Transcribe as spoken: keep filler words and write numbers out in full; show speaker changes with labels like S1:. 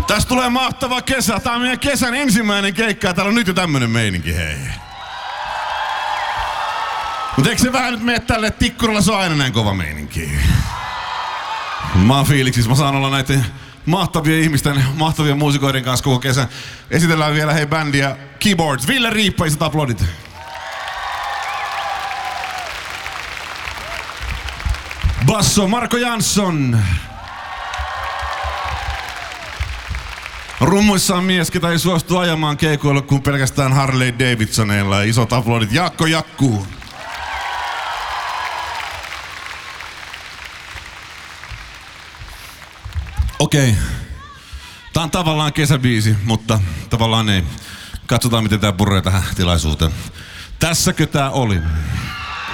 S1: Tästä tulee mahtava kesä. Tää on meidän kesän ensimmäinen keikka. Täällä on nyt jo tämmönen meininki, hei. Mut eikö se vähän nyt mene tälle Tikkurilla, se on aina näin kova meininki. Mä oon fiiliksissä. Mä saan olla näiden mahtavien ihmisten, mahtavien muusikoiden kanssa koko kesän. Esitellään vielä hei bändiä Keyboards. Ville Riippa, isot aplodit. Basso, Marko Jansson. Rummuissa on mies, ketä ei suostu ajamaan keikoilla kuin pelkästään Harley Davidsoneilla. Isot aplodit. Jaakko Jakku. Okei. Okay. Tää on tavallaan kesäbiisi, mutta tavallaan ei. Katsotaan, miten tää puree tähän tilaisuuteen. Tässäkö tää oli?